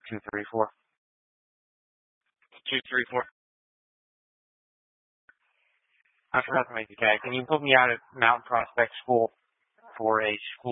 234. 234. I forgot to make the tag. Can you put me out at Mountain Prospect School for a school